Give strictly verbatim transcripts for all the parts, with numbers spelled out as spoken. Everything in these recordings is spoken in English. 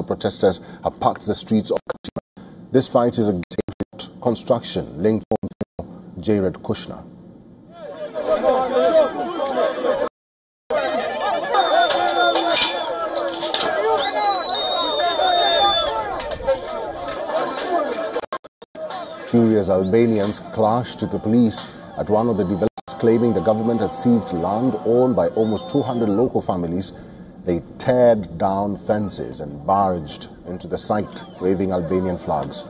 of protesters have packed the streets of Katima. This fight is against construction linked to Jared Kushner. Furious Albanians clashed with the police at one of the developments, claiming the government has seized land owned by almost two hundred local families. They teared down fences and barged into the site, waving Albanian flags.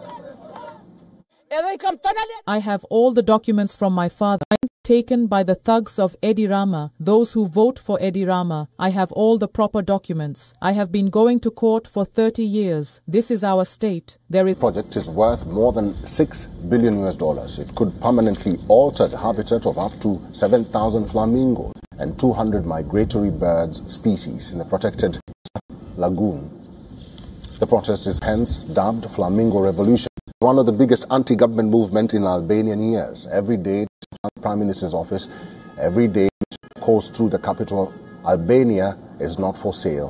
I have all the documents from my father, taken by the thugs of Edi Rama, those who vote for Edi Rama. I have all the proper documents. I have been going to court for thirty years. This is our state. There is The project is worth more than six billion U S dollars. It could permanently alter the habitat of up to seven thousand flamingos and two hundred migratory birds species in the protected lagoon. The protest is hence dubbed Flamingo Revolution, one of the biggest anti-government movements in Albanian years. Every day, the Prime Minister's office, every day goes through the capital. Albania is not for sale.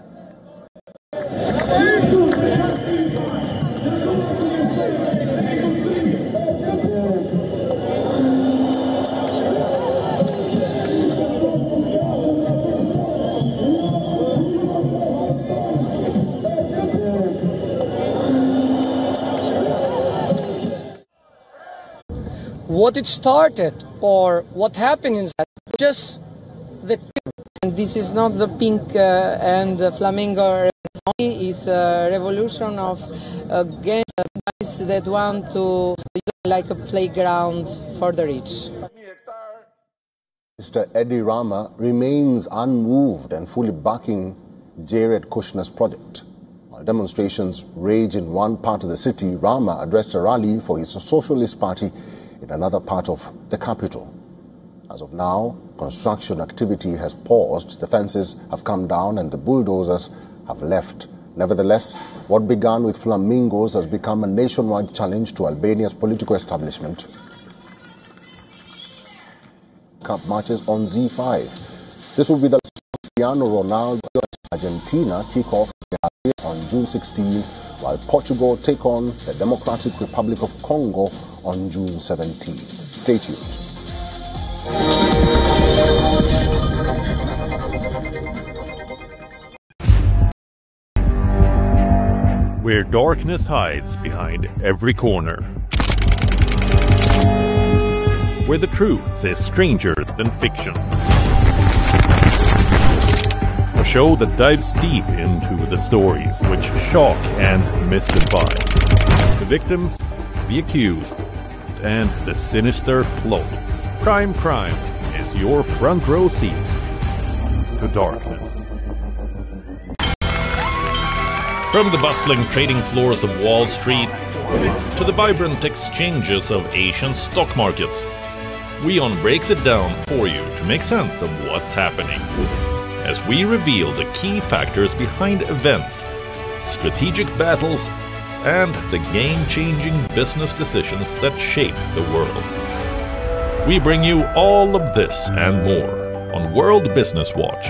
What it started or what happened in that, just the and this is not the pink uh, and the flamingo. It's a revolution of against guys that want to like a playground for the rich. Mister Edi Rama remains unmoved and fully backing Jared Kushner's project. While demonstrations rage in one part of the city, Rama addressed a rally for his Socialist Party in another part of the capital. As of now, construction activity has paused, the fences have come down and the bulldozers have left. Nevertheless, what began with flamingos has become a nationwide challenge to Albania's political establishment. Cup matches on Z five. This will be the Cristiano Ronaldo Argentina kick off on June sixteenth, while Portugal take on the Democratic Republic of Congo on June seventeenth. Stay tuned. Where darkness hides behind every corner. Where the truth is stranger than fiction. A show that dives deep into the stories which shock and mystify. The victims, the accused, and the sinister float. Crime Crime is your front row seat to darkness. From the bustling trading floors of Wall Street to the vibrant exchanges of Asian stock markets, WION breaks it down for you to make sense of what's happening. As we reveal the key factors behind events, strategic battles, and the game-changing business decisions that shape the world. We bring you all of this and more on World Business Watch.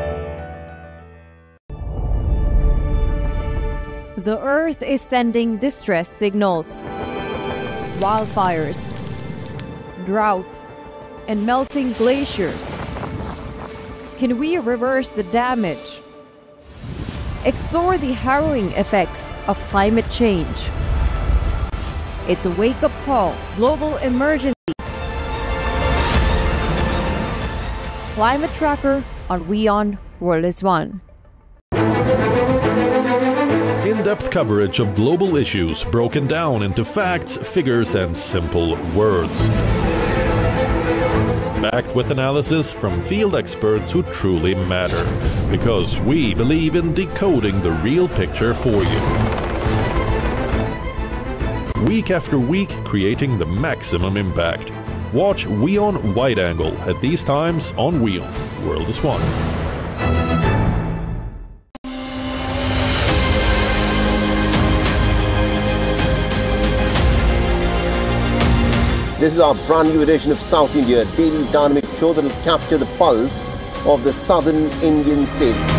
The Earth is sending distress signals. Wildfires, droughts, and melting glaciers. Can we reverse the damage? Explore the harrowing effects of climate change. It's a wake-up call, global emergency. Climate Tracker on WION World is One. In-depth coverage of global issues broken down into facts, figures, and simple words. Backed with analysis from field experts who truly matter, because we believe in decoding the real picture for you. Week after week, creating the maximum impact. Watch WION Wide Angle at these times on WION World is One. This is our brand new edition of South India, a daily dynamic show that will capture the pulse of the southern Indian states.